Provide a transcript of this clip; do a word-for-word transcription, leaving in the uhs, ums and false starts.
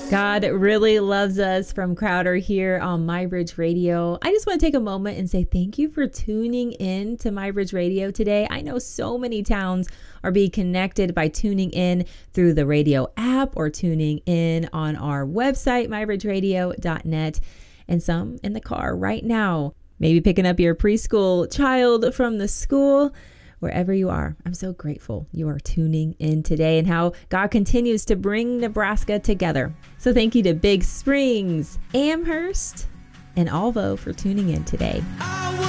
God really loves us from Crowder here on MyBridge Radio. I just want to take a moment and say thank you for tuning in to MyBridge Radio today. I know so many towns are being connected by tuning in through the radio app or tuning in on our website, my bridge radio dot net, and some in the car right now, maybe picking up your preschool child from the school. Wherever you are, I'm so grateful you are tuning in today and how God continues to bring Nebraska together. So thank you to Big Springs, Amherst, and Alvo for tuning in today.